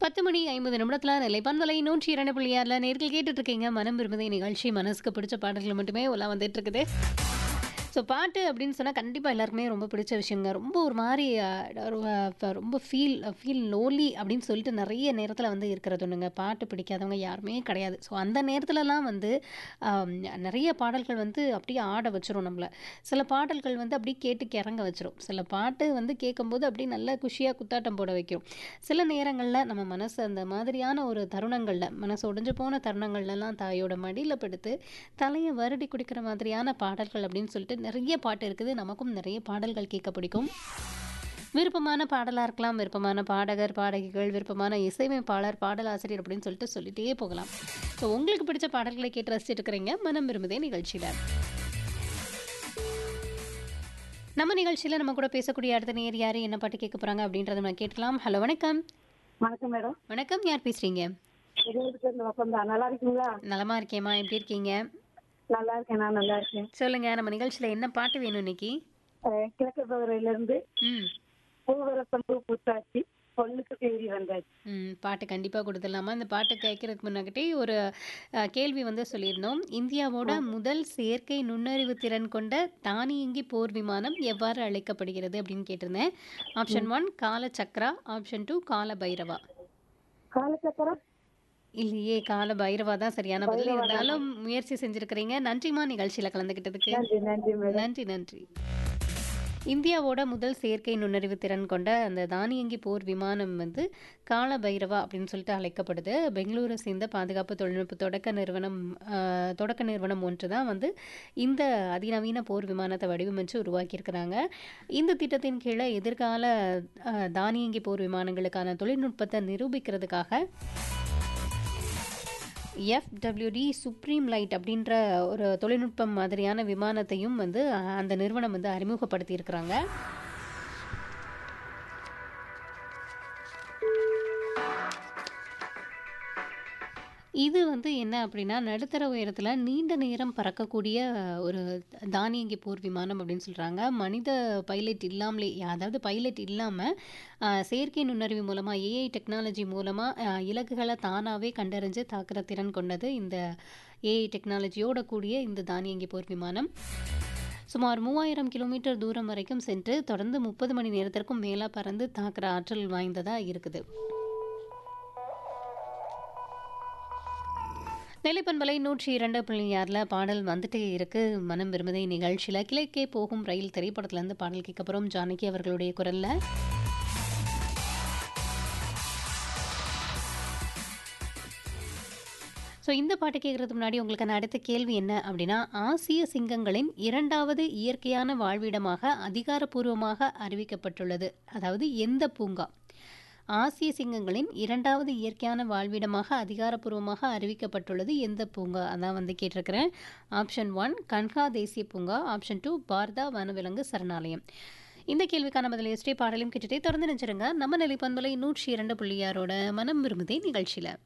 10 மணி 50 நிமிடத்துல நிலைப்பான்மலை 102.6 நேர்கள் கேட்டுட்டு இருக்கீங்க. மனம் விரும்புதை நிகழ்ச்சி. மனசுக்கு பிடிச்ச பாடல்கள் மட்டுமே எல்லாம் வந்துட்டு இருக்குது. ஸோ பாட்டு அப்படின்னு சொன்னால் கண்டிப்பாக எல்லாருக்குமே ரொம்ப பிடிச்ச விஷயங்க. ரொம்ப ஒரு மாதிரி ரொம்ப ஃபீல் லோலி அப்படின்னு சொல்லிட்டு நிறைய நேரத்தில் வந்து இருக்கிறது ஒன்றுங்க. பாட்டு பிடிக்காதவங்க யாருமே கிடையாது. ஸோ அந்த நேரத்துலலாம் வந்து நிறைய பாடல்கள் வந்து அப்படியே ஆட வச்சிரும் நம்மளை. சில பாடல்கள் வந்து அப்படியே கேட்டு கிறங்க வச்சிரும். சில பாட்டு வந்து கேட்கும்போது அப்படியே நல்லா குஷியாக குத்தாட்டம் போட வைக்கும். சில நேரங்களில் நம்ம மனசு அந்த மாதிரியான ஒரு தருணங்களில் மனசு உடைஞ்சு போன தருணங்கள்லாம் தாயோட மடியில் படுத்து தலையை வருடி குடிக்கிற மாதிரியான பாடல்கள் அப்படின்னு சொல்லிட்டு நிறைய பாட்டு இருக்குது. நமக்கும் நிறைய பாடல்கள் கேட்க பிடிக்கும். விருப்பமான பாடலாக இருக்கலாம், விருப்பமான பாடகர் பாடகிகள், விருப்பமான இசையமைப்பாளர் பாடலாசிரியர் அப்படின்னு சொல்லிட்டே போகலாம். ஸோ உங்களுக்கு பிடிச்ச பாடல்களை கேட்டு ரசிச்சுட்டு இருக்கிறீங்க மனம் விரும்புதே நிகழ்ச்சியில். நம்ம நிகழ்ச்சியில் நம்ம கூட பேசக்கூடிய அடுத்த நேர் யார், என்ன பாட்டு கேட்க போகிறாங்க அப்படின்றத நம்ம கேட்கலாம். ஹலோ, வணக்கம். வணக்கம் மேடம். வணக்கம், யார் பேசுறீங்க? நல்லா இருக்கீங்களா? நலமா இருக்கேம்மா, எப்படி இருக்கீங்க? நல்லா இருக்கேன், நான் நல்லா இருக்கேன். சொல்லுங்க, நம்ம நிகழ்ச்சியில் என்ன பாட்டு வேணும் இன்னைக்கு? கிழக்கு பகுதியில இருந்து ம் பூவரசம் பூ பூத்தாச்சு பொண்ணுக்கு தேடி வந்தாச்சு. பாட்டு கண்டிப்பாக கொடுத்துடலாமா? இந்த பாட்டு கேட்கறதுக்கு முன்னாடி ஒரு கேள்வி வந்து சொல்லியிருந்தோம். இந்தியாவோட முதல் செயற்கை நுண்ணறிவு திறன் கொண்ட தானியங்கி போர் விமானம் எவ்வாறு அழைக்கப்படுகிறது அப்படின்னு கேட்டிருந்தேன். ஆப்ஷன் 1 காலச்சக்ரா, ஆப்ஷன் 2 கால பைரவா. காலச்சக்கரம் இல்லையே, கால பைரவா தான் சரியான பதில். இருந்தாலும் முயற்சி செஞ்சிருக்கிறீங்க. நன்றிமா நிகழ்ச்சியில் கலந்துக்கிட்டதுக்கு. நன்றி நன்றி மேடம். நன்றி நன்றி. இந்தியாவோட முதல் செயற்கை நுண்ணறிவு திறன் கொண்ட அந்த தானியங்கி போர் விமானம் வந்து கால பைரவா அப்படின்னு சொல்லிட்டு அழைக்கப்படுது. பெங்களூரை சேர்ந்த பாதுகாப்பு தொழில்நுட்ப தொடக்க நிறுவனம் ஒன்று தான் வந்து இந்த அதிநவீன போர் விமானத்தை வடிவமைச்சு உருவாக்கியிருக்கிறாங்க. இந்த திட்டத்தின் கீழே எதிர்கால தானியங்கி போர் விமானங்களுக்கான தொழில்நுட்பத்தை நிரூபிக்கிறதுக்காக FWD சுப்ரீம் லைட் அப்படின்ற ஒரு தொழில்நுட்பம் மாதிரியான விமானத்தையும் வந்து அந்த நிறுவனம் வந்து அறிமுகப்படுத்தி இருக்கிறாங்க. இது வந்து என்ன அப்படின்னா, நடுத்தர உயரத்தில் நீண்ட நேரம் பறக்கக்கூடிய ஒரு தானியங்கி போர் விமானம் அப்படின்னு சொல்கிறாங்க. மனித பைலட் இல்லாமலே, அதாவது பைலட் இல்லாமல் செயற்கை நுண்ணறிவு மூலமாக, AI டெக்னாலஜி மூலமாக இலக்குகளை தானாகவே கண்டறிஞ்சு தாக்குற திறன் கொண்டது இந்த AI டெக்னாலஜியோட கூடிய இந்த தானியங்கி போர் விமானம். சுமார் 3000 கிலோமீட்டர் தூரம் வரைக்கும் சென்று தொடர்ந்து 30 மணி நேரத்திற்கும் மேலே பறந்து தாக்குற ஆற்றல் வாய்ந்ததாக இருக்குது. நிலைப்பண்பலை 102.6 பாடல் வந்துட்டே இருக்கு. மனம் விரும்புதை நிகழ்ச்சியில் கிழக்கே போகும் ரயில் திரைப்படத்துலேருந்து பாடல் கேட்க போகிறோம், ஜானகி அவர்களுடைய குரலில். ஸோ இந்த பாட்டு கேட்குறதுக்கு முன்னாடி உங்களுக்கு நான் அடுத்த கேள்வி என்ன அப்படின்னா, ஆசிய சிங்கங்களின் 2வது இயற்கையான வாழ்விடமாக அதிகாரப்பூர்வமாக அறிவிக்கப்பட்டுள்ளது. அதாவது எந்த பூங்கா? ஆசிய சிங்கங்களின் 2வது இயற்கையான வாழ்விடமாக அதிகாரப்பூர்வமாக அறிவிக்கப்பட்டுள்ளது எந்த பூங்கா? அதான் வந்து கேட்டிருக்கிறேன். ஆப்ஷன் 1 கன்ஹா தேசிய பூங்கா, ஆப்ஷன் 2 பார்தா வனவிலங்கு சரணாலயம். இந்த கேள்விக்கான பதில் எஸ்டே பாடலையும் கேட்டுட்டே தொடர்ந்து நினைச்சிருங்க நம்ம நிலைப்பண்பலை 102.6 மனம் விரும்புதே நிகழ்ச்சியில்.